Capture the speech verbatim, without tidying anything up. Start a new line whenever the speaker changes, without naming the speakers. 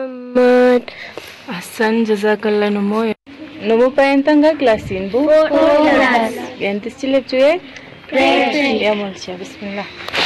Muhammad.
Ahsan, jazakallah nomo. Nomo pa entanga klasin bu?
Fourth class.
Yantis chilep cuye?
Pray.
Ya molcha, bismillah.